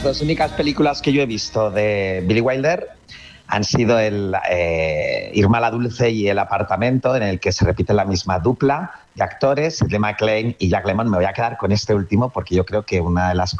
dos únicas películas que yo he visto de Billy Wilder han sido el Irma la Dulce y El apartamento, en el que se repite la misma dupla de actores, Shirley MacLaine y Jack Lemmon. Me voy a quedar con este último porque yo creo que una de las